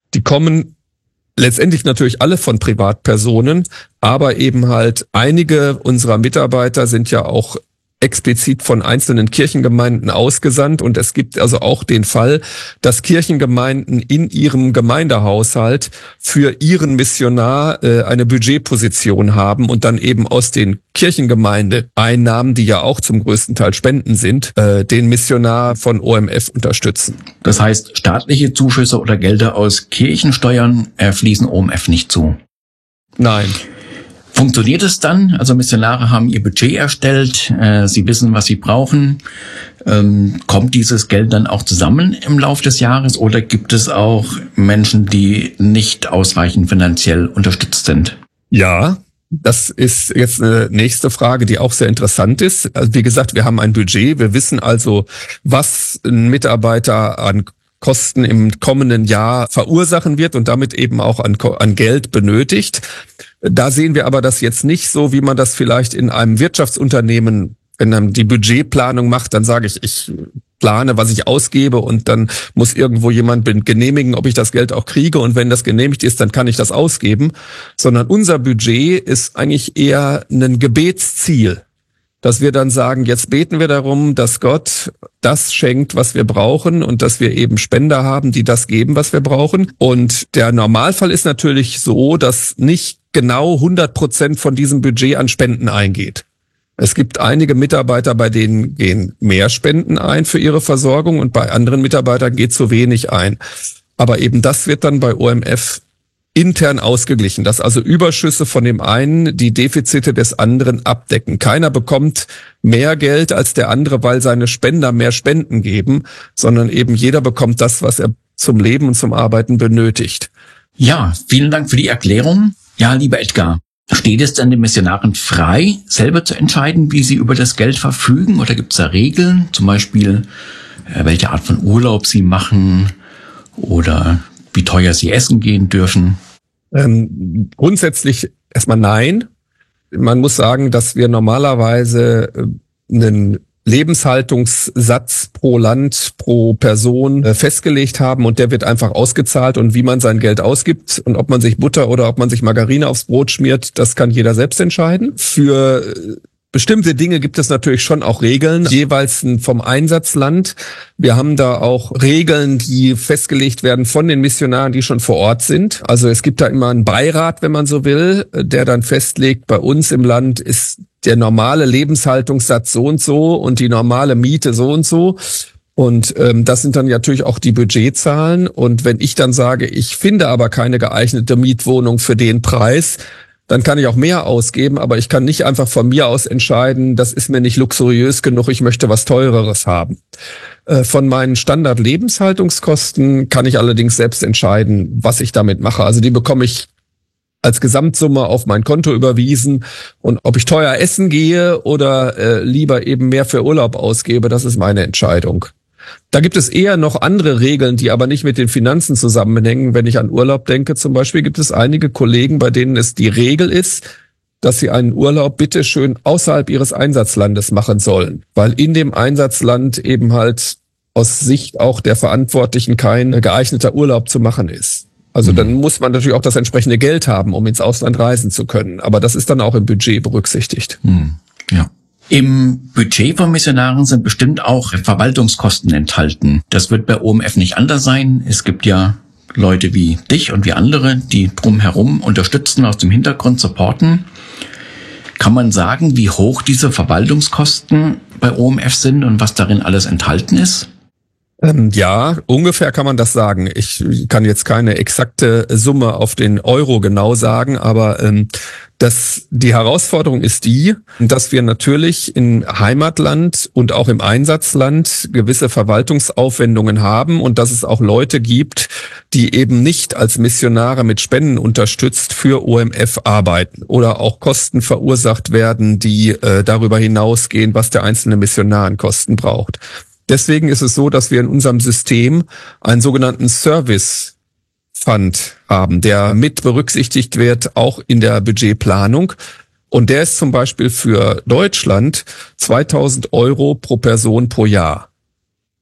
Die kommen letztendlich natürlich alle von Privatpersonen, aber eben halt einige unserer Mitarbeiter sind ja auch explizit von einzelnen Kirchengemeinden ausgesandt, und es gibt also auch den Fall, dass Kirchengemeinden in ihrem Gemeindehaushalt für ihren Missionar eine Budgetposition haben und dann eben aus den Kirchengemeindeeinnahmen, die ja auch zum größten Teil Spenden sind, den Missionar von OMF unterstützen. Das heißt, staatliche Zuschüsse oder Gelder aus Kirchensteuern fließen OMF nicht zu? Nein. Funktioniert es dann? Also Missionare haben ihr Budget erstellt, sie wissen, was sie brauchen. Kommt dieses Geld dann auch zusammen im Laufe des Jahres, oder gibt es auch Menschen, die nicht ausreichend finanziell unterstützt sind? Ja, das ist jetzt eine nächste Frage, die auch sehr interessant ist. Also wie gesagt, wir haben ein Budget, wir wissen also, was ein Mitarbeiter an Kosten im kommenden Jahr verursachen wird und damit eben auch an Geld benötigt. Da sehen wir aber das jetzt nicht so, wie man das vielleicht in einem Wirtschaftsunternehmen, wenn man die Budgetplanung macht, dann sage ich plane, was ich ausgebe, und dann muss irgendwo jemand genehmigen, ob ich das Geld auch kriege, und wenn das genehmigt ist, dann kann ich das ausgeben. Sondern unser Budget ist eigentlich eher ein Gebetsziel, dass wir dann sagen, jetzt beten wir darum, dass Gott das schenkt, was wir brauchen, und dass wir eben Spender haben, die das geben, was wir brauchen. Und der Normalfall ist natürlich so, dass nicht genau 100% von diesem Budget an Spenden eingeht. Es gibt einige Mitarbeiter, bei denen gehen mehr Spenden ein für ihre Versorgung, und bei anderen Mitarbeitern geht zu wenig ein. Aber eben das wird dann bei OMF intern ausgeglichen, dass also Überschüsse von dem einen die Defizite des anderen abdecken. Keiner bekommt mehr Geld als der andere, weil seine Spender mehr Spenden geben, sondern eben jeder bekommt das, was er zum Leben und zum Arbeiten benötigt. Ja, vielen Dank für die Erklärung. Ja, lieber Edgar, steht es denn den Missionaren frei, selber zu entscheiden, wie sie über das Geld verfügen, oder gibt es da Regeln, zum Beispiel welche Art von Urlaub sie machen oder wie teuer sie essen gehen dürfen? Grundsätzlich erstmal nein. Man muss sagen, dass wir normalerweise einen Lebenshaltungssatz pro Land, pro Person festgelegt haben, und der wird einfach ausgezahlt, und wie man sein Geld ausgibt und ob man sich Butter oder ob man sich Margarine aufs Brot schmiert, das kann jeder selbst entscheiden. Für bestimmte Dinge gibt es natürlich schon auch Regeln, jeweils vom Einsatzland. Wir haben da auch Regeln, die festgelegt werden von den Missionaren, die schon vor Ort sind. Also es gibt da immer einen Beirat, wenn man so will, der dann festlegt, bei uns im Land ist der normale Lebenshaltungssatz so und die normale Miete so und so. Und das sind dann natürlich auch die Budgetzahlen. Und wenn ich dann sage, ich finde aber keine geeignete Mietwohnung für den Preis, dann kann ich auch mehr ausgeben, aber ich kann nicht einfach von mir aus entscheiden, das ist mir nicht luxuriös genug, ich möchte was Teureres haben. Von meinen Standard-Lebenshaltungskosten kann ich allerdings selbst entscheiden, was ich damit mache. Also die bekomme ich als Gesamtsumme auf mein Konto überwiesen, und ob ich teuer essen gehe oder lieber eben mehr für Urlaub ausgebe, das ist meine Entscheidung. Da gibt es eher noch andere Regeln, die aber nicht mit den Finanzen zusammenhängen. Wenn ich an Urlaub denke zum Beispiel, gibt es einige Kollegen, bei denen es die Regel ist, dass sie einen Urlaub bitte schön außerhalb ihres Einsatzlandes machen sollen, weil in dem Einsatzland eben halt aus Sicht auch der Verantwortlichen kein geeigneter Urlaub zu machen ist. Also dann muss man natürlich auch das entsprechende Geld haben, um ins Ausland reisen zu können. Aber das ist dann auch im Budget berücksichtigt. Ja. Im Budget von Missionaren sind bestimmt auch Verwaltungskosten enthalten. Das wird bei OMF nicht anders sein. Es gibt ja Leute wie dich und wie andere, die drumherum unterstützen, aus dem Hintergrund supporten. Kann man sagen, wie hoch diese Verwaltungskosten bei OMF sind und was darin alles enthalten ist? Ja, ungefähr kann man das sagen. Ich kann jetzt keine exakte Summe auf den Euro genau sagen, aber die Herausforderung ist die, dass wir natürlich im Heimatland und auch im Einsatzland gewisse Verwaltungsaufwendungen haben und dass es auch Leute gibt, die eben nicht als Missionare mit Spenden unterstützt für OMF arbeiten oder auch Kosten verursacht werden, die darüber hinausgehen, was der einzelne Missionar an Kosten braucht. Deswegen ist es so, dass wir in unserem System einen sogenannten Service Fund haben, der mit berücksichtigt wird, auch in der Budgetplanung. Und der ist zum Beispiel für Deutschland 2.000 € pro Person pro Jahr.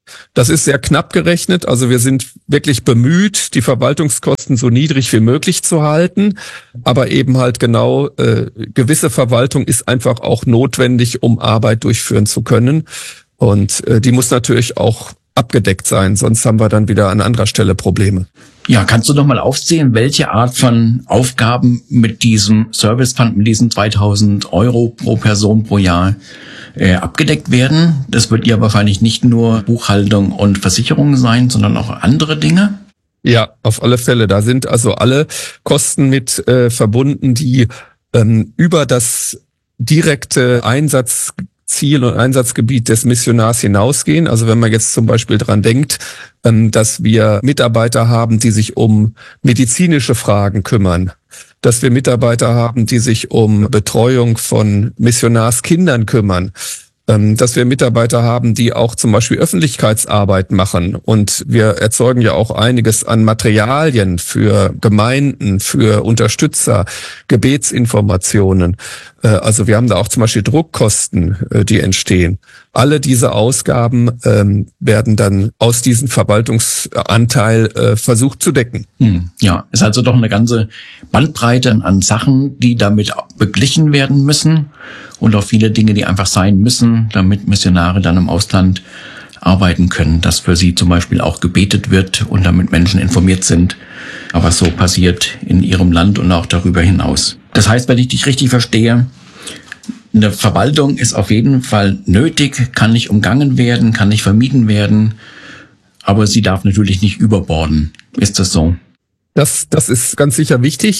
Das ist sehr knapp gerechnet. Also wir sind wirklich bemüht, die Verwaltungskosten so niedrig wie möglich zu halten. Aber eben halt genau, gewisse Verwaltung ist einfach auch notwendig, um Arbeit durchführen zu können. Und die muss natürlich auch abgedeckt sein, sonst haben wir dann wieder an anderer Stelle Probleme. Ja, kannst du noch mal aufzählen, welche Art von Aufgaben mit diesem Service Fund, mit diesen 2.000 € pro Person pro Jahr abgedeckt werden? Das wird ja wahrscheinlich nicht nur Buchhaltung und Versicherung sein, sondern auch andere Dinge. Ja, auf alle Fälle. Da sind also alle Kosten mit verbunden, die über das direkte Einsatzziel und Einsatzgebiet des Missionars hinausgehen. Also wenn man jetzt zum Beispiel dran denkt, dass wir Mitarbeiter haben, die sich um medizinische Fragen kümmern, dass wir Mitarbeiter haben, die sich um Betreuung von Missionarskindern kümmern, dass wir Mitarbeiter haben, die auch zum Beispiel Öffentlichkeitsarbeit machen. Und wir erzeugen ja auch einiges an Materialien für Gemeinden, für Unterstützer, Gebetsinformationen. Also wir haben da auch zum Beispiel Druckkosten, die entstehen. Alle diese Ausgaben werden dann aus diesem Verwaltungsanteil versucht zu decken. Ja, ist also doch eine ganze Bandbreite an Sachen, die damit beglichen werden müssen und auch viele Dinge, die einfach sein müssen, damit Missionare dann im Ausland arbeiten können, dass für sie zum Beispiel auch gebetet wird und damit Menschen informiert sind, was so passiert in ihrem Land und auch darüber hinaus. Das heißt, wenn ich dich richtig verstehe, eine Verwaltung ist auf jeden Fall nötig, kann nicht umgangen werden, kann nicht vermieden werden, aber sie darf natürlich nicht überborden. Ist das so? Das ist ganz sicher wichtig.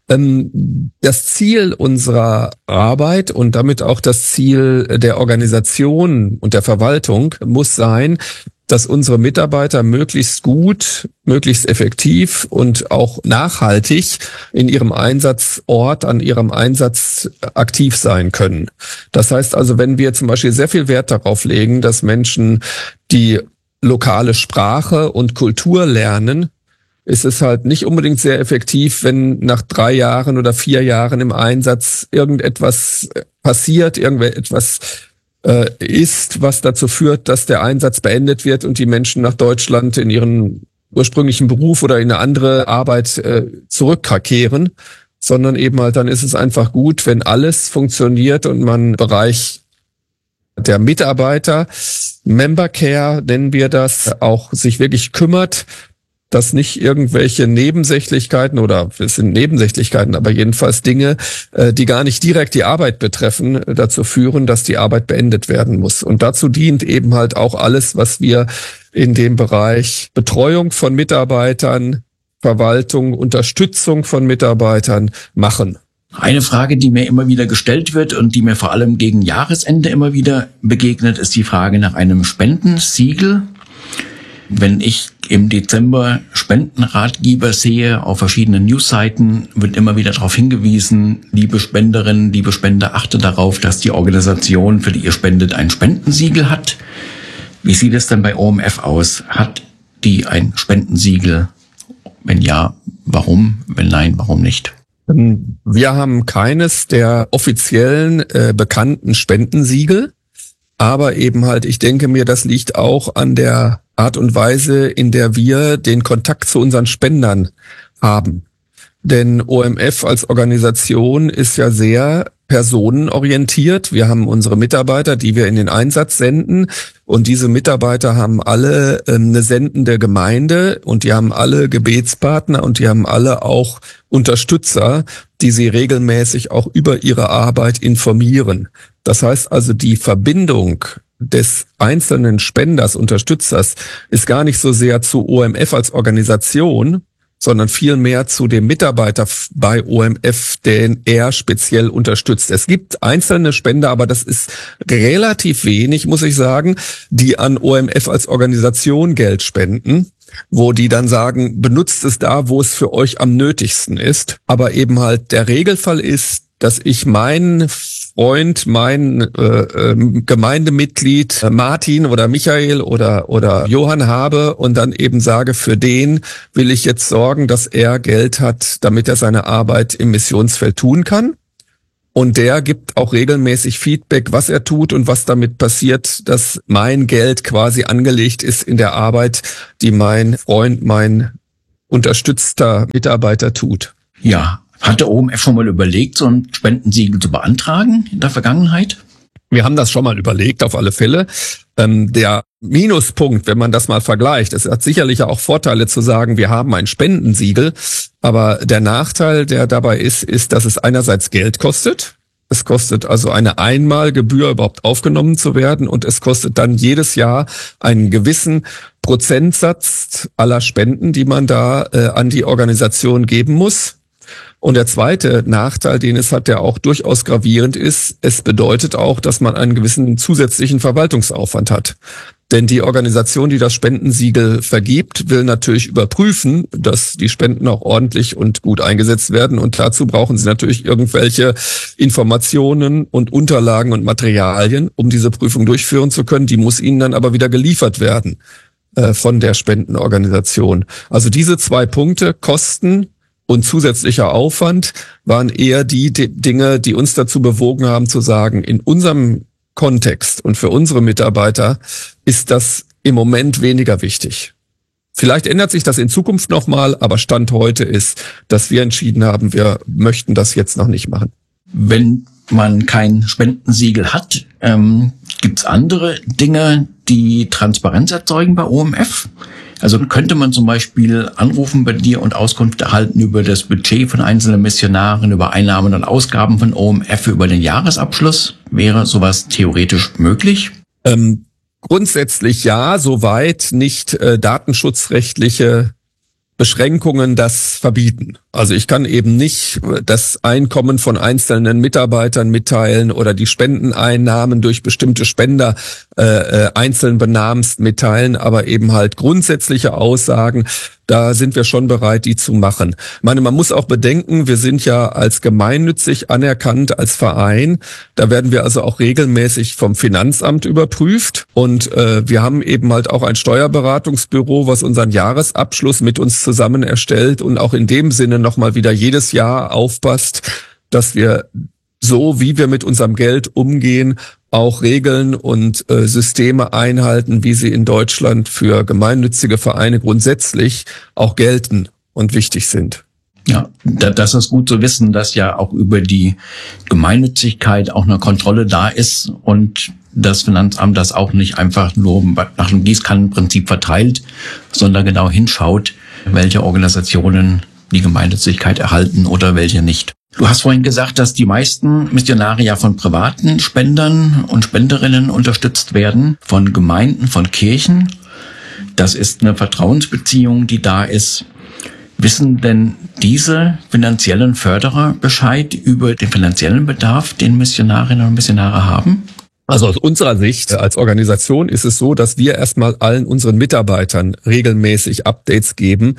Das Ziel unserer Arbeit und damit auch das Ziel der Organisation und der Verwaltung muss sein, dass unsere Mitarbeiter möglichst gut, möglichst effektiv und auch nachhaltig in ihrem Einsatzort, an ihrem Einsatz aktiv sein können. Das heißt also, wenn wir zum Beispiel sehr viel Wert darauf legen, dass Menschen die lokale Sprache und Kultur lernen, ist es halt nicht unbedingt sehr effektiv, wenn nach 3 Jahren oder 4 Jahren im Einsatz irgendetwas passiert, irgendetwas ist, was dazu führt, dass der Einsatz beendet wird und die Menschen nach Deutschland in ihren ursprünglichen Beruf oder in eine andere Arbeit zurückkehren, sondern eben halt dann ist es einfach gut, wenn alles funktioniert und man im Bereich der Mitarbeiter, Member Care nennen wir das, auch sich wirklich kümmert, dass nicht irgendwelche Nebensächlichkeiten oder es sind Nebensächlichkeiten, aber jedenfalls Dinge, die gar nicht direkt die Arbeit betreffen, dazu führen, dass die Arbeit beendet werden muss. Und dazu dient eben halt auch alles, was wir in dem Bereich Betreuung von Mitarbeitern, Verwaltung, Unterstützung von Mitarbeitern machen. Eine Frage, die mir immer wieder gestellt wird und die mir vor allem gegen Jahresende immer wieder begegnet, ist die Frage nach einem Spendensiegel. Wenn ich im Dezember Spendenratgeber sehe auf verschiedenen Newsseiten, wird immer wieder darauf hingewiesen, liebe Spenderinnen, liebe Spender, achte darauf, dass die Organisation, für die ihr spendet, ein Spendensiegel hat. Wie sieht es denn bei OMF aus? Hat die ein Spendensiegel? Wenn ja, warum? Wenn nein, warum nicht? Wir haben keines der offiziellen bekannten Spendensiegel, aber eben halt, ich denke mir, das liegt auch an der Art und Weise, in der wir den Kontakt zu unseren Spendern haben. Denn OMF als Organisation ist ja sehr personenorientiert. Wir haben unsere Mitarbeiter, die wir in den Einsatz senden. Und diese Mitarbeiter haben alle eine sendende Gemeinde und die haben alle Gebetspartner und die haben alle auch Unterstützer, die sie regelmäßig auch über ihre Arbeit informieren. Das heißt also, die Verbindung des einzelnen Spenders, Unterstützers ist gar nicht so sehr zu OMF als Organisation, sondern vielmehr zu dem Mitarbeiter bei OMF, den er speziell unterstützt. Es gibt einzelne Spender, aber das ist relativ wenig, muss ich sagen, die an OMF als Organisation Geld spenden, wo die dann sagen, benutzt es da, wo es für euch am nötigsten ist. Aber eben halt der Regelfall ist, dass ich meinen Freund, mein Gemeindemitglied Martin oder Michael oder Johann habe und dann eben sage, für den will ich jetzt sorgen, dass er Geld hat, damit er seine Arbeit im Missionsfeld tun kann. Und der gibt auch regelmäßig Feedback, was er tut und was damit passiert, dass mein Geld quasi angelegt ist in der Arbeit, die mein Freund, mein unterstützter Mitarbeiter tut. Ja, hat der OMF schon mal überlegt, so ein Spendensiegel zu beantragen in der Vergangenheit? Wir haben das schon mal überlegt, auf alle Fälle. Der Minuspunkt, wenn man das mal vergleicht, es hat sicherlich auch Vorteile zu sagen, wir haben ein Spendensiegel, aber der Nachteil, der dabei ist, dass es einerseits Geld kostet. Es kostet also eine Einmalgebühr, überhaupt aufgenommen zu werden, und es kostet dann jedes Jahr einen gewissen Prozentsatz aller Spenden, die man da an die Organisation geben muss. Und der zweite Nachteil, den es hat, der auch durchaus gravierend ist, es bedeutet auch, dass man einen gewissen zusätzlichen Verwaltungsaufwand hat. Denn die Organisation, die das Spendensiegel vergibt, will natürlich überprüfen, dass die Spenden auch ordentlich und gut eingesetzt werden. Und dazu brauchen sie natürlich irgendwelche Informationen und Unterlagen und Materialien, um diese Prüfung durchführen zu können. Die muss ihnen dann aber wieder geliefert werden von der Spendenorganisation. Also diese 2 Punkte, Kosten und zusätzlicher Aufwand, waren eher die Dinge, die uns dazu bewogen haben zu sagen, in unserem Kontext und für unsere Mitarbeiter ist das im Moment weniger wichtig. Vielleicht ändert sich das in Zukunft nochmal, aber Stand heute ist, dass wir entschieden haben, wir möchten das jetzt noch nicht machen. Wenn man kein Spendensiegel hat, gibt's andere Dinge, die Transparenz erzeugen bei OMF? Also könnte man zum Beispiel anrufen bei dir und Auskunft erhalten über das Budget von einzelnen Missionaren, über Einnahmen und Ausgaben von OMF, über den Jahresabschluss? Wäre sowas theoretisch möglich? Grundsätzlich ja, soweit nicht datenschutzrechtliche Beschränkungen das verbieten. Also ich kann eben nicht das Einkommen von einzelnen Mitarbeitern mitteilen oder die Spendeneinnahmen durch bestimmte Spender einzeln benamst mitteilen, aber eben halt grundsätzliche Aussagen, da sind wir schon bereit, die zu machen. Ich meine, man muss auch bedenken, wir sind ja als gemeinnützig anerkannt als Verein. Da werden wir also auch regelmäßig vom Finanzamt überprüft. Und wir haben eben halt auch ein Steuerberatungsbüro, was unseren Jahresabschluss mit uns zusammen erstellt und auch in dem Sinne nochmal wieder jedes Jahr aufpasst, dass wir so, wie wir mit unserem Geld umgehen, auch Regeln und Systeme einhalten, wie sie in Deutschland für gemeinnützige Vereine grundsätzlich auch gelten und wichtig sind. Ja, das ist gut zu wissen, dass ja auch über die Gemeinnützigkeit auch eine Kontrolle da ist und das Finanzamt das auch nicht einfach nur nach dem Gießkannenprinzip verteilt, sondern genau hinschaut, welche Organisationen die Gemeinnützigkeit erhalten oder welche nicht. Du hast vorhin gesagt, dass die meisten Missionare ja von privaten Spendern und Spenderinnen unterstützt werden, von Gemeinden, von Kirchen. Das ist eine Vertrauensbeziehung, die da ist. Wissen denn diese finanziellen Förderer Bescheid über den finanziellen Bedarf, den Missionarinnen und Missionare haben? Also aus unserer Sicht als Organisation ist es so, dass wir erstmal allen unseren Mitarbeitern regelmäßig Updates geben.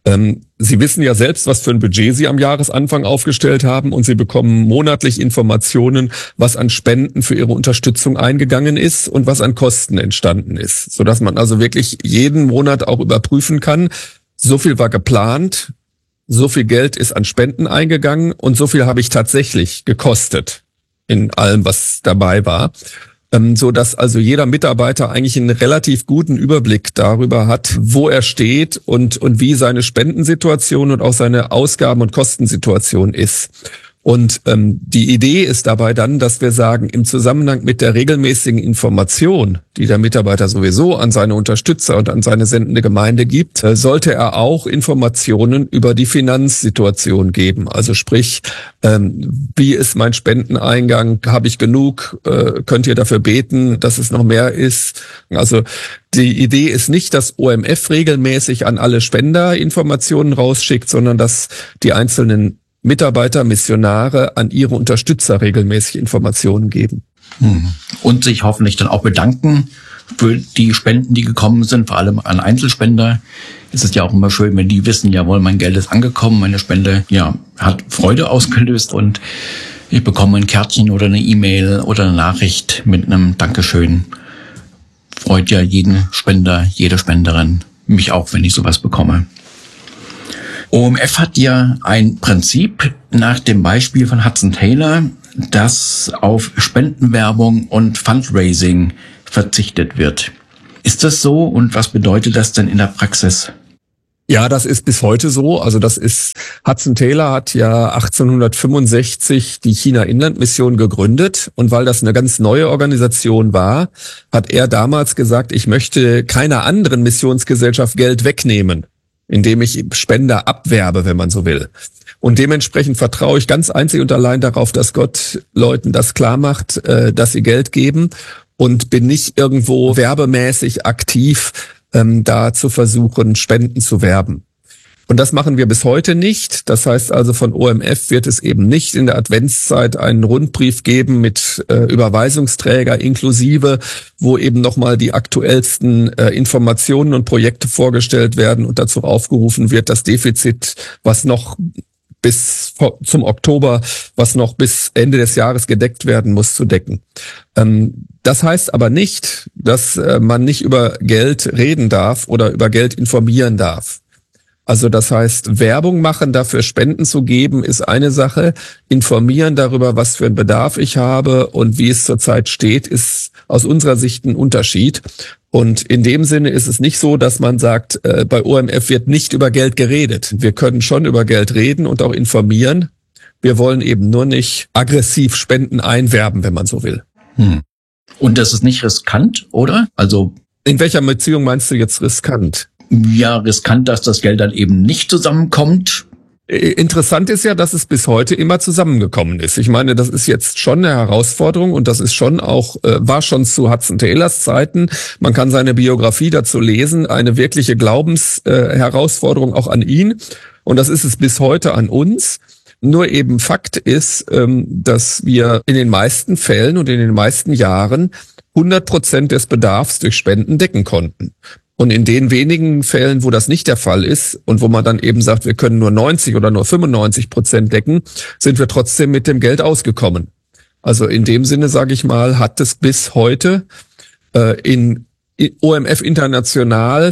Sie wissen ja selbst, was für ein Budget Sie am Jahresanfang aufgestellt haben, und Sie bekommen monatlich Informationen, was an Spenden für Ihre Unterstützung eingegangen ist und was an Kosten entstanden ist, sodass man also wirklich jeden Monat auch überprüfen kann, so viel war geplant, so viel Geld ist an Spenden eingegangen und so viel habe ich tatsächlich gekostet in allem, was dabei war. So dass also jeder Mitarbeiter eigentlich einen relativ guten Überblick darüber hat, wo er steht und wie seine Spendensituation und auch seine Ausgaben- und Kostensituation ist. Und die Idee ist dabei dann, dass wir sagen, im Zusammenhang mit der regelmäßigen Information, die der Mitarbeiter sowieso an seine Unterstützer und an seine sendende Gemeinde gibt, sollte er auch Informationen über die Finanzsituation geben. Also sprich, wie ist mein Spendeneingang? Habe ich genug? Könnt ihr dafür beten, dass es noch mehr ist? Also die Idee ist nicht, dass OMF regelmäßig an alle Spender Informationen rausschickt, sondern dass die einzelnen Mitarbeiter, Missionare an ihre Unterstützer regelmäßig Informationen geben. Und sich hoffentlich dann auch bedanken für die Spenden, die gekommen sind, vor allem an Einzelspender. Es ist ja auch immer schön, wenn die wissen, jawohl, mein Geld ist angekommen, meine Spende hat Freude ausgelöst und ich bekomme ein Kärtchen oder eine E-Mail oder eine Nachricht mit einem Dankeschön. Freut ja jeden Spender, jede Spenderin, mich auch, wenn ich sowas bekomme. OMF hat ja ein Prinzip nach dem Beispiel von Hudson Taylor. dass auf Spendenwerbung und Fundraising verzichtet wird. Ist das so und was bedeutet das denn in der Praxis? Ja, das ist bis heute so. Also Hudson Taylor hat ja 1865 die China-Inland-Mission gegründet. Und weil das eine ganz neue Organisation war, hat er damals gesagt, ich möchte keiner anderen Missionsgesellschaft Geld wegnehmen, indem ich Spender abwerbe, wenn man so will. Und dementsprechend vertraue ich ganz einzig und allein darauf, dass Gott Leuten das klar macht, dass sie Geld geben, und bin nicht irgendwo werbemäßig aktiv, da zu versuchen, Spenden zu werben. Und das machen wir bis heute nicht. Das heißt also, von OMF wird es eben nicht in der Adventszeit einen Rundbrief geben mit Überweisungsträger inklusive, wo eben nochmal die aktuellsten Informationen und Projekte vorgestellt werden und dazu aufgerufen wird, das Defizit, was noch bis zum Oktober, was noch bis Ende des Jahres gedeckt werden muss, zu decken. Das heißt aber nicht, dass man nicht über Geld reden darf oder über Geld informieren darf. Also das heißt, Werbung machen, dafür Spenden zu geben, ist eine Sache. Informieren darüber, was für einen Bedarf ich habe und wie es zurzeit steht, ist aus unserer Sicht ein Unterschied. Und in dem Sinne ist es nicht so, dass man sagt, bei OMF wird nicht über Geld geredet. Wir können schon über Geld reden und auch informieren. Wir wollen eben nur nicht aggressiv Spenden einwerben, wenn man so will. Und das ist nicht riskant, oder? Also in welcher Beziehung meinst du jetzt riskant? Ja, riskant, dass das Geld dann eben nicht zusammenkommt. Interessant ist ja, dass es bis heute immer zusammengekommen ist. Ich meine, das ist jetzt schon eine Herausforderung und das ist schon auch, war schon zu Hudson Taylors Zeiten. Man kann seine Biografie dazu lesen, eine wirkliche Glaubensherausforderung auch an ihn. Und das ist es bis heute an uns. Nur eben Fakt ist, dass wir in den meisten Fällen und in den meisten Jahren 100% des Bedarfs durch Spenden decken konnten. Und in den wenigen Fällen, wo das nicht der Fall ist und wo man dann eben sagt, wir können nur 90 oder nur 95% decken, sind wir trotzdem mit dem Geld ausgekommen. Also in dem Sinne, sage ich mal, hat es bis heute in OMF international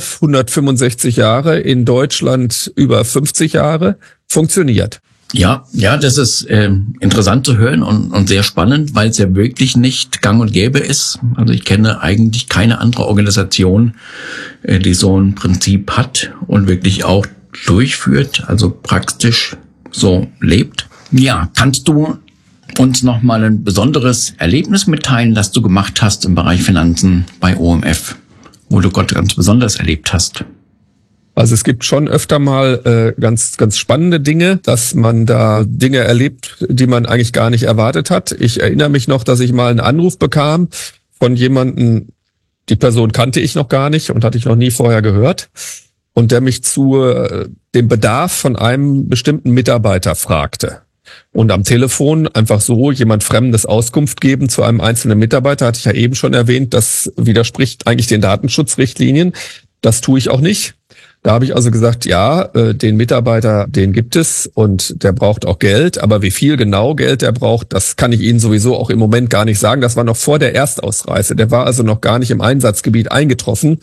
165 Jahre, in Deutschland über 50 Jahre funktioniert. Ja, das ist interessant zu hören und sehr spannend, weil es ja wirklich nicht gang und gäbe ist. Also ich kenne eigentlich keine andere Organisation, die so ein Prinzip hat und wirklich auch durchführt, also praktisch so lebt. Ja, kannst du uns noch mal ein besonderes Erlebnis mitteilen, das du gemacht hast im Bereich Finanzen bei OMF, wo du Gott ganz besonders erlebt hast? Also es gibt schon öfter mal ganz spannende Dinge, dass man da Dinge erlebt, die man eigentlich gar nicht erwartet hat. Ich erinnere mich noch, dass ich mal einen Anruf bekam von jemandem, die Person kannte ich noch gar nicht und hatte ich noch nie vorher gehört, und der mich zu dem Bedarf von einem bestimmten Mitarbeiter fragte. Und am Telefon einfach so jemand Fremdes Auskunft geben zu einem einzelnen Mitarbeiter, hatte ich ja eben schon erwähnt, das widerspricht eigentlich den Datenschutzrichtlinien. Das tue ich auch nicht. Da habe ich also gesagt, ja, den Mitarbeiter, den gibt es und der braucht auch Geld, aber wie viel genau Geld er braucht, das kann ich Ihnen sowieso auch im Moment gar nicht sagen. Das war noch vor der Erstausreise. Der war also noch gar nicht im Einsatzgebiet eingetroffen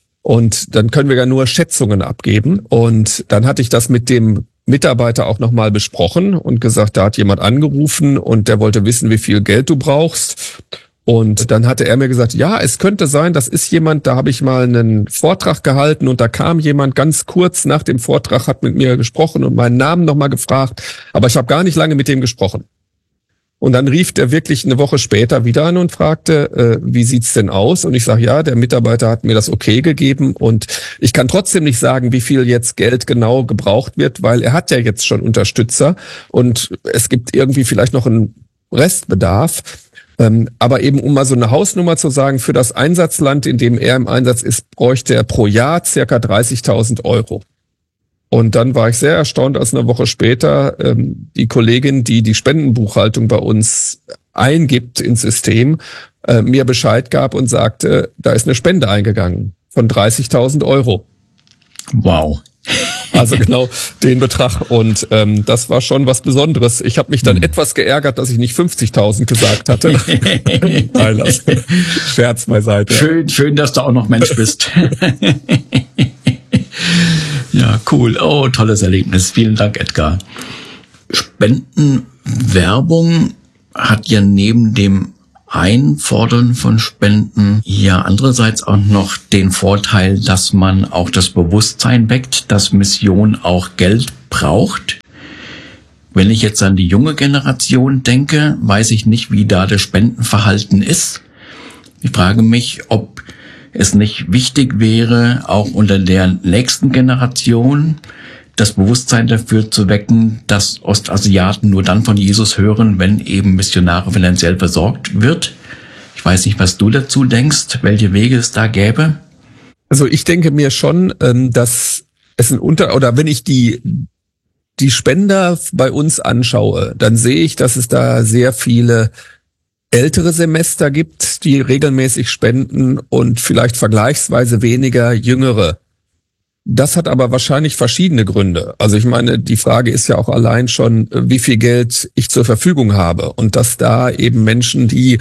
und dann können wir ja nur Schätzungen abgeben. Und dann hatte ich das mit dem Mitarbeiter auch nochmal besprochen und gesagt, da hat jemand angerufen und der wollte wissen, wie viel Geld du brauchst. Und dann hatte er mir gesagt, ja, es könnte sein, das ist jemand, da habe ich mal einen Vortrag gehalten und da kam jemand ganz kurz nach dem Vortrag, hat mit mir gesprochen und meinen Namen nochmal gefragt, aber ich habe gar nicht lange mit dem gesprochen. Und dann rief der wirklich eine Woche später wieder an und fragte, wie sieht's denn aus? Und ich sage, ja, der Mitarbeiter hat mir das okay gegeben und ich kann trotzdem nicht sagen, wie viel jetzt Geld genau gebraucht wird, weil er hat ja jetzt schon Unterstützer und es gibt irgendwie vielleicht noch einen Restbedarf. Aber eben, um mal so eine Hausnummer zu sagen, für das Einsatzland, in dem er im Einsatz ist, bräuchte er pro Jahr circa 30.000 Euro. Und dann war ich sehr erstaunt, als eine Woche später die Kollegin, die die Spendenbuchhaltung bei uns eingibt ins System, mir Bescheid gab und sagte, da ist eine Spende eingegangen von 30.000 Euro. Wow. Also genau den Betrag. Und das war schon was Besonderes. Ich habe mich dann etwas geärgert, dass ich nicht 50.000 gesagt hatte. Nein, das Scherz beiseite. Schön, dass du auch noch Mensch bist. Ja, cool. Oh, tolles Erlebnis. Vielen Dank, Edgar. Spendenwerbung hat ja neben dem Einfordern von Spenden ja andererseits auch noch den Vorteil, dass man auch das Bewusstsein weckt, dass Mission auch Geld braucht. Wenn ich jetzt an die junge Generation denke, weiß ich nicht, wie da das Spendenverhalten ist. Ich frage mich, ob es nicht wichtig wäre, auch unter der nächsten Generation das Bewusstsein dafür zu wecken, dass Ostasiaten nur dann von Jesus hören, wenn eben Missionare finanziell versorgt wird. Ich weiß nicht, was du dazu denkst, welche Wege es da gäbe. Also ich denke mir schon, dass es wenn ich die Spender bei uns anschaue, dann sehe ich, dass es da sehr viele ältere Semester gibt, die regelmäßig spenden und vielleicht vergleichsweise weniger jüngere. Das hat aber wahrscheinlich verschiedene Gründe. Also ich meine, die Frage ist ja auch allein schon, wie viel Geld ich zur Verfügung habe. Und dass da eben Menschen, die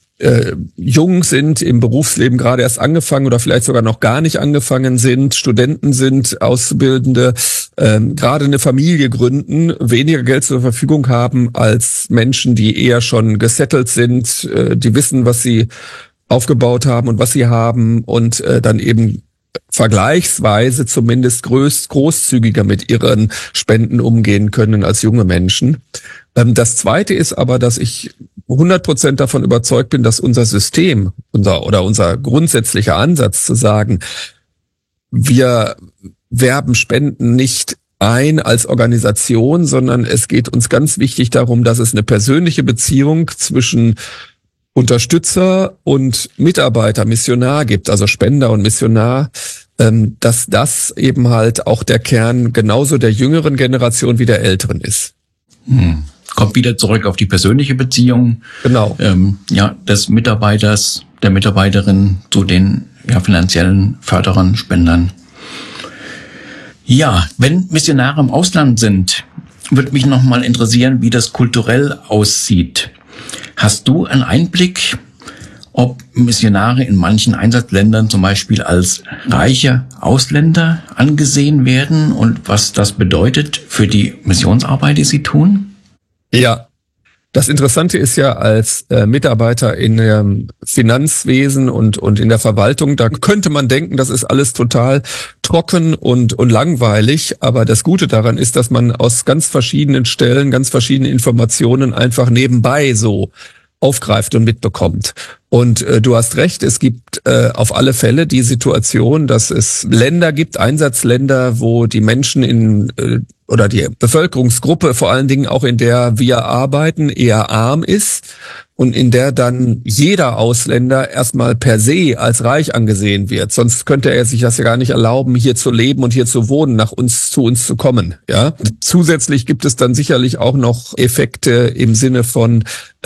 jung sind, im Berufsleben gerade erst angefangen oder vielleicht sogar noch gar nicht angefangen sind, Studenten sind, Auszubildende, gerade eine Familie gründen, weniger Geld zur Verfügung haben als Menschen, die eher schon gesettelt sind, die wissen, was sie aufgebaut haben und was sie haben und dann eben vergleichsweise zumindest großzügiger mit ihren Spenden umgehen können als junge Menschen. Das Zweite ist aber, dass ich 100% davon überzeugt bin, dass unser System, unser grundsätzlicher Ansatz zu sagen, wir werben Spenden nicht ein als Organisation, sondern es geht uns ganz wichtig darum, dass es eine persönliche Beziehung zwischen Unterstützer und Mitarbeiter, Missionar gibt, also Spender und Missionar, dass das eben halt auch der Kern genauso der jüngeren Generation wie der älteren ist. Kommt wieder zurück auf die persönliche Beziehung. Genau. Des Mitarbeiters, der Mitarbeiterin zu den finanziellen Förderern, Spendern. Ja, wenn Missionare im Ausland sind, würde mich nochmal interessieren, wie das kulturell aussieht. Hast du einen Einblick, ob Missionare in manchen Einsatzländern zum Beispiel als reiche Ausländer angesehen werden und was das bedeutet für die Missionsarbeit, die sie tun? Ja, das Interessante ist ja, als Mitarbeiter in Finanzwesen und in der Verwaltung, da könnte man denken, das ist alles total trocken und langweilig. Aber das Gute daran ist, dass man aus ganz verschiedenen Stellen, ganz verschiedene Informationen einfach nebenbei so aufgreift und mitbekommt. Und du hast recht, es gibt auf alle Fälle die Situation, dass es Länder gibt, Einsatzländer, wo die Menschen oder die Bevölkerungsgruppe, vor allen Dingen auch in der wir arbeiten, eher arm ist und in der dann jeder Ausländer erstmal per se als reich angesehen wird. Sonst könnte er sich das ja gar nicht erlauben, hier zu leben und hier zu wohnen, zu uns zu kommen. Ja. Zusätzlich gibt es dann sicherlich auch noch Effekte im Sinne von,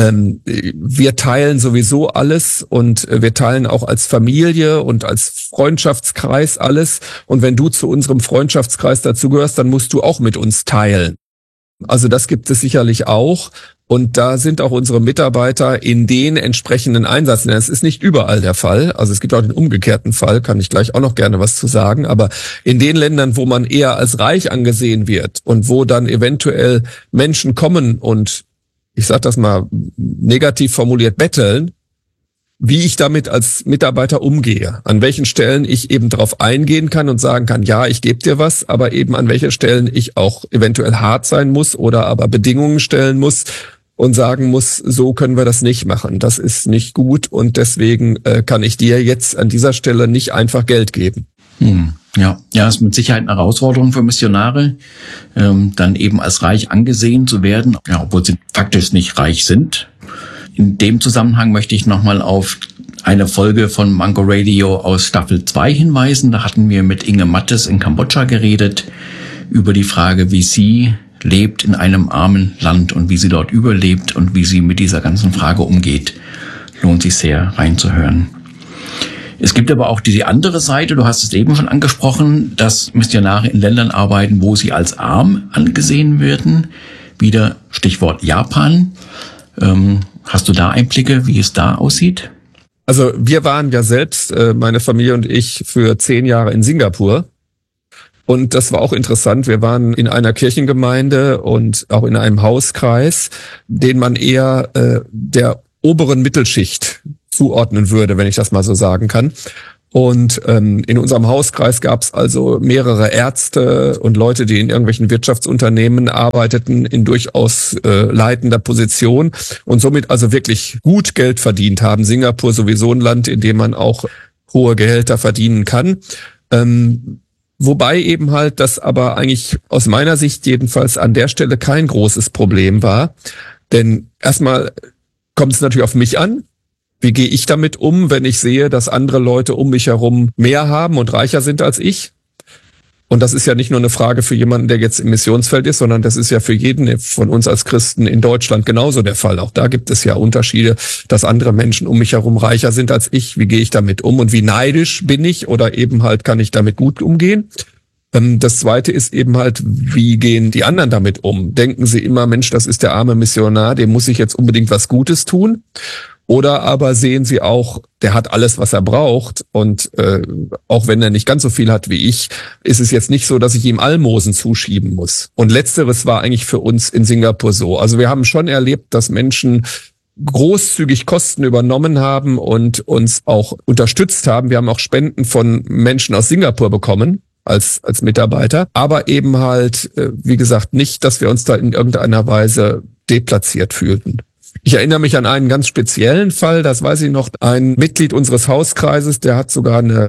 wir teilen sowieso alles und wir teilen auch als Familie und als Freundschaftskreis alles. Und wenn du zu unserem Freundschaftskreis dazugehörst, dann musst du auch mit uns teilen. Also das gibt es sicherlich auch. Und da sind auch unsere Mitarbeiter in den entsprechenden Einsätzen. Es ist nicht überall der Fall. Also es gibt auch den umgekehrten Fall, kann ich gleich auch noch gerne was zu sagen. Aber in den Ländern, wo man eher als reich angesehen wird und wo dann eventuell Menschen kommen und, ich sage das mal negativ formuliert, betteln, wie ich damit als Mitarbeiter umgehe, an welchen Stellen ich eben drauf eingehen kann und sagen kann, ja, ich gebe dir was, aber eben an welchen Stellen ich auch eventuell hart sein muss oder aber Bedingungen stellen muss und sagen muss, so können wir das nicht machen. Das ist nicht gut und deswegen kann ich dir jetzt an dieser Stelle nicht einfach Geld geben. Ja, ist mit Sicherheit eine Herausforderung für Missionare, dann eben als reich angesehen zu werden, obwohl sie faktisch nicht reich sind. In dem Zusammenhang möchte ich nochmal auf eine Folge von Mango Radio aus Staffel 2 hinweisen. Da hatten wir mit Inge Mattes in Kambodscha geredet über die Frage, wie sie lebt in einem armen Land und wie sie dort überlebt und wie sie mit dieser ganzen Frage umgeht. Lohnt sich sehr reinzuhören. Es gibt aber auch die andere Seite, du hast es eben schon angesprochen, dass Missionare in Ländern arbeiten, wo sie als arm angesehen werden. Wieder Stichwort Japan. Hast du da Einblicke, wie es da aussieht? Also wir waren ja selbst, meine Familie und ich, für 10 Jahre in Singapur. Und das war auch interessant. Wir waren in einer Kirchengemeinde und auch in einem Hauskreis, den man eher der oberen Mittelschicht zuordnen würde, wenn ich das mal so sagen kann. Und in unserem Hauskreis gab es also mehrere Ärzte und Leute, die in irgendwelchen Wirtschaftsunternehmen arbeiteten, in durchaus leitender Position und somit also wirklich gut Geld verdient haben. Singapur sowieso ein Land, in dem man auch hohe Gehälter verdienen kann. Wobei eben halt das aber eigentlich aus meiner Sicht jedenfalls an der Stelle kein großes Problem war. Denn erstmal kommt es natürlich auf mich an. Wie gehe ich damit um, wenn ich sehe, dass andere Leute um mich herum mehr haben und reicher sind als ich? Und das ist ja nicht nur eine Frage für jemanden, der jetzt im Missionsfeld ist, sondern das ist ja für jeden von uns als Christen in Deutschland genauso der Fall. Auch da gibt es ja Unterschiede, dass andere Menschen um mich herum reicher sind als ich. Wie gehe ich damit um und wie neidisch bin ich oder eben halt kann ich damit gut umgehen? Das Zweite ist eben halt, wie gehen die anderen damit um? Denken sie immer, Mensch, das ist der arme Missionar, dem muss ich jetzt unbedingt was Gutes tun? Oder aber sehen sie auch, der hat alles, was er braucht und auch wenn er nicht ganz so viel hat wie ich, ist es jetzt nicht so, dass ich ihm Almosen zuschieben muss. Und Letzteres war eigentlich für uns in Singapur so. Also wir haben schon erlebt, dass Menschen großzügig Kosten übernommen haben und uns auch unterstützt haben. Wir haben auch Spenden von Menschen aus Singapur bekommen als Mitarbeiter, aber eben halt, wie gesagt, nicht, dass wir uns da in irgendeiner Weise deplatziert fühlten. Ich erinnere mich an einen ganz speziellen Fall, das weiß ich noch, ein Mitglied unseres Hauskreises, der hat sogar eine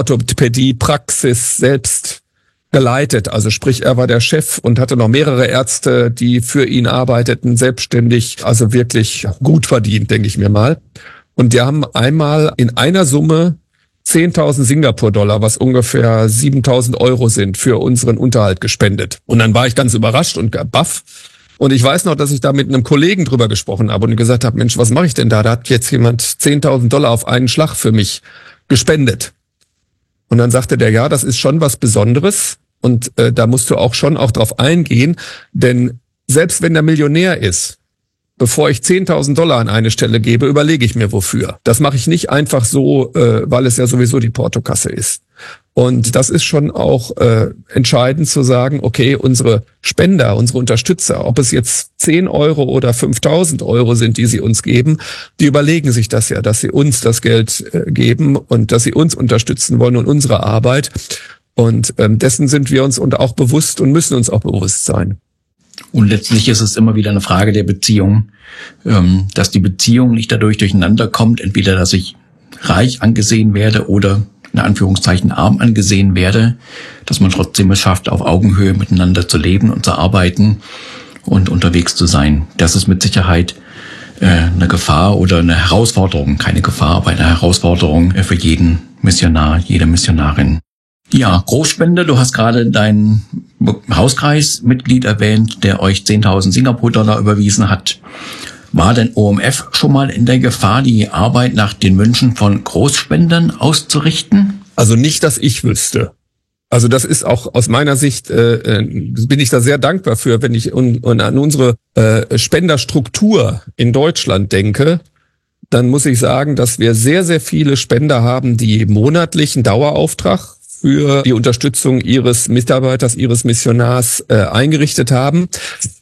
Kieferorthopädie-Praxis selbst geleitet. Also sprich, er war der Chef und hatte noch mehrere Ärzte, die für ihn arbeiteten, selbstständig, also wirklich gut verdient, denke ich mir mal. Und die haben einmal in einer Summe 10.000 Singapur-Dollar, was ungefähr 7.000 Euro sind, für unseren Unterhalt gespendet. Und dann war ich ganz überrascht und baff. Und ich weiß noch, dass ich da mit einem Kollegen drüber gesprochen habe und gesagt habe, Mensch, was mache ich denn da? Da hat jetzt jemand 10.000 Dollar auf einen Schlag für mich gespendet. Und dann sagte der, ja, das ist schon was Besonderes und da musst du auch schon auch drauf eingehen, denn selbst wenn der Millionär ist, bevor ich 10.000 Dollar an eine Stelle gebe, überlege ich mir wofür. Das mache ich nicht einfach so, weil es ja sowieso die Portokasse ist. Und das ist schon auch entscheidend zu sagen, okay, unsere Spender, unsere Unterstützer, ob es jetzt 10 Euro oder 5.000 Euro sind, die sie uns geben, die überlegen sich das ja, dass sie uns das Geld geben und dass sie uns unterstützen wollen und unsere Arbeit. Und dessen sind wir uns auch bewusst und müssen uns auch bewusst sein. Und letztlich ist es immer wieder eine Frage der Beziehung, dass die Beziehung nicht dadurch durcheinander kommt, entweder dass ich reich angesehen werde oder in Anführungszeichen arm angesehen werde, dass man trotzdem es schafft, auf Augenhöhe miteinander zu leben und zu arbeiten und unterwegs zu sein. Das ist mit Sicherheit eine Gefahr oder eine Herausforderung, keine Gefahr, aber eine Herausforderung für jeden Missionar, jede Missionarin. Ja, Großspende, du hast gerade deinen Hauskreismitglied erwähnt, der euch 10.000 Singapur-Dollar überwiesen hat. War denn OMF schon mal in der Gefahr, die Arbeit nach den Wünschen von Großspendern auszurichten? Also nicht, dass ich wüsste. Also das ist auch aus meiner Sicht, bin ich da sehr dankbar für, wenn ich an unsere Spenderstruktur in Deutschland denke, dann muss ich sagen, dass wir sehr, sehr viele Spender haben, die monatlichen Dauerauftrag für die Unterstützung ihres Mitarbeiters, ihres Missionars eingerichtet haben.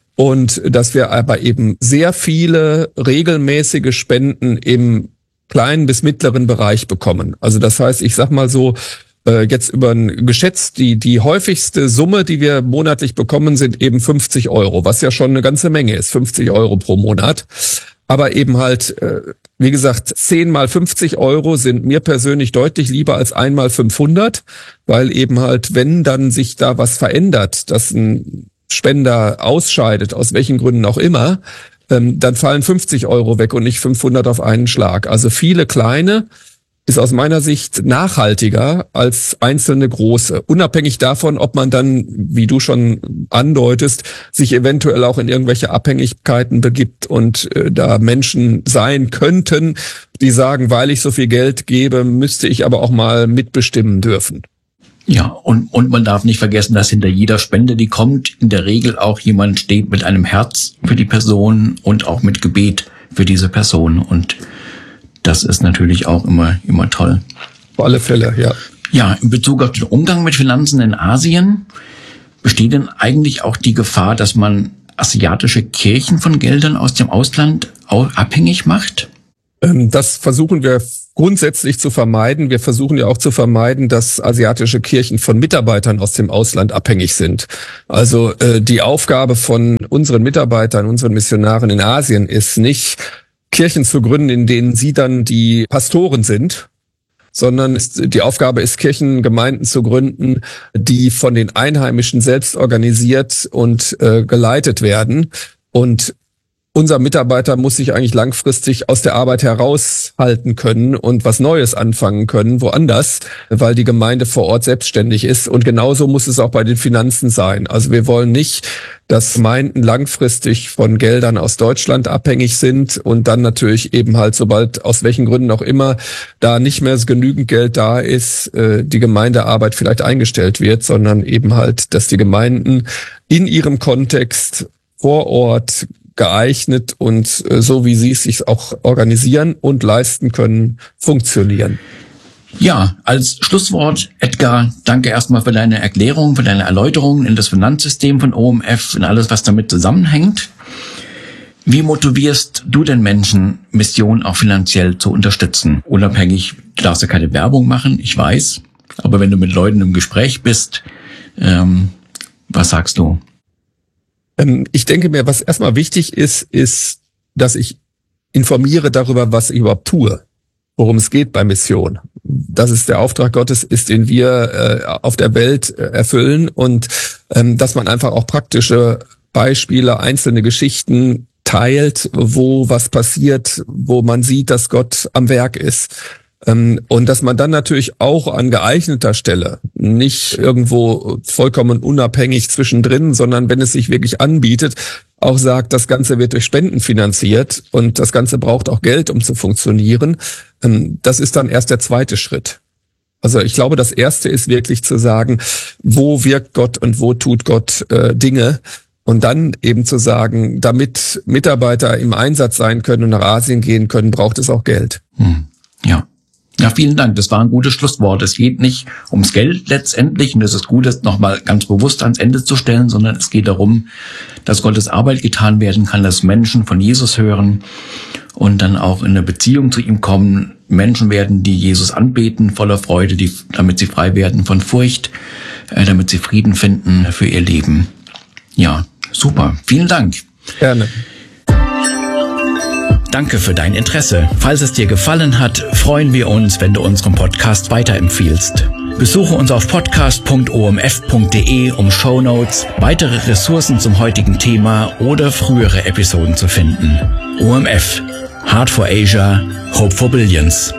Und dass wir aber eben sehr viele regelmäßige Spenden im kleinen bis mittleren Bereich bekommen. Also das heißt, ich sag mal so, jetzt geschätzt, die häufigste Summe, die wir monatlich bekommen, sind eben 50 Euro, was ja schon eine ganze Menge ist, 50 Euro pro Monat. Aber eben halt, wie gesagt, 10 mal 50 Euro sind mir persönlich deutlich lieber als 1 mal 500, weil eben halt, wenn dann sich da was verändert, dass ein Spender ausscheidet, aus welchen Gründen auch immer, dann fallen 50 Euro weg und nicht 500 auf einen Schlag. Also viele kleine ist aus meiner Sicht nachhaltiger als einzelne große. Unabhängig davon, ob man dann, wie du schon andeutest, sich eventuell auch in irgendwelche Abhängigkeiten begibt und da Menschen sein könnten, die sagen, weil ich so viel Geld gebe, müsste ich aber auch mal mitbestimmen dürfen. Ja, und man darf nicht vergessen, dass hinter jeder Spende, die kommt, in der Regel auch jemand steht mit einem Herz für die Person und auch mit Gebet für diese Person. Und das ist natürlich auch immer toll. Auf alle Fälle, ja. Ja, in Bezug auf den Umgang mit Finanzen in Asien besteht denn eigentlich auch die Gefahr, dass man asiatische Kirchen von Geldern aus dem Ausland abhängig macht? Das versuchen wir grundsätzlich zu vermeiden. Wir versuchen ja auch zu vermeiden, dass asiatische Kirchen von Mitarbeitern aus dem Ausland abhängig sind. Also die Aufgabe von unseren Mitarbeitern, unseren Missionaren in Asien ist nicht, Kirchen zu gründen, in denen sie dann die Pastoren sind, sondern die Aufgabe ist, Kirchengemeinden zu gründen, die von den Einheimischen selbst organisiert und geleitet werden. Und unser Mitarbeiter muss sich eigentlich langfristig aus der Arbeit heraushalten können und was Neues anfangen können, woanders, weil die Gemeinde vor Ort selbstständig ist. Und genauso muss es auch bei den Finanzen sein. Also wir wollen nicht, dass Gemeinden langfristig von Geldern aus Deutschland abhängig sind und dann natürlich eben halt, sobald aus welchen Gründen auch immer da nicht mehr genügend Geld da ist, die Gemeindearbeit vielleicht eingestellt wird, sondern eben halt, dass die Gemeinden in ihrem Kontext vor Ort geeignet und so wie sie es sich auch organisieren und leisten können, funktionieren. Ja, als Schlusswort, Edgar, danke erstmal für deine Erklärung, für deine Erläuterung in das Finanzsystem von OMF, in alles, was damit zusammenhängt. Wie motivierst du den Menschen, Mission auch finanziell zu unterstützen? Unabhängig, du darfst ja keine Werbung machen, ich weiß, aber wenn du mit Leuten im Gespräch bist, was sagst du? Ich denke mir, was erstmal wichtig ist, dass ich informiere darüber, was ich überhaupt tue, worum es geht bei Mission. Das ist der Auftrag Gottes, ist, den wir auf der Welt erfüllen und dass man einfach auch praktische Beispiele, einzelne Geschichten teilt, wo was passiert, wo man sieht, dass Gott am Werk ist. Und dass man dann natürlich auch an geeigneter Stelle, nicht irgendwo vollkommen unabhängig zwischendrin, sondern wenn es sich wirklich anbietet, auch sagt, das Ganze wird durch Spenden finanziert und das Ganze braucht auch Geld, um zu funktionieren. Das ist dann erst der zweite Schritt. Also ich glaube, das erste ist wirklich zu sagen, wo wirkt Gott und wo tut Gott Dinge. Und dann eben zu sagen, damit Mitarbeiter im Einsatz sein können und nach Asien gehen können, braucht es auch Geld. Ja. Ja, vielen Dank. Das war ein gutes Schlusswort. Es geht nicht ums Geld letztendlich, und es ist gut, das nochmal ganz bewusst ans Ende zu stellen, sondern es geht darum, dass Gottes Arbeit getan werden kann, dass Menschen von Jesus hören und dann auch in eine Beziehung zu ihm kommen. Menschen werden, die Jesus anbeten, voller Freude, damit sie frei werden von Furcht, damit sie Frieden finden für ihr Leben. Ja, super. Vielen Dank. Gerne. Danke für dein Interesse. Falls es dir gefallen hat, freuen wir uns, wenn du unseren Podcast weiterempfiehlst. Besuche uns auf podcast.omf.de, um Shownotes, weitere Ressourcen zum heutigen Thema oder frühere Episoden zu finden. OMF. Heart for Asia. Hope for Billions.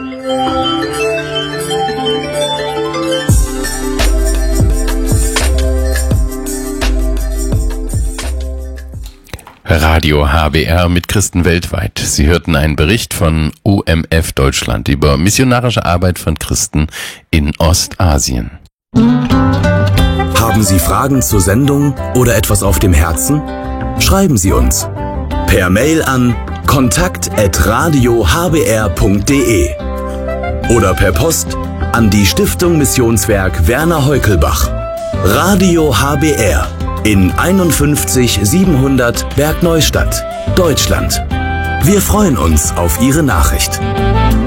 Radio HBR mit Christen weltweit. Sie hörten einen Bericht von OMF Deutschland über missionarische Arbeit von Christen in Ostasien. Haben Sie Fragen zur Sendung oder etwas auf dem Herzen? Schreiben Sie uns per Mail an kontakt@radiohbr.de oder per Post an die Stiftung Missionswerk Werner Heukelbach. Radio HBR in 51 700 Bergneustadt, Deutschland. Wir freuen uns auf Ihre Nachricht.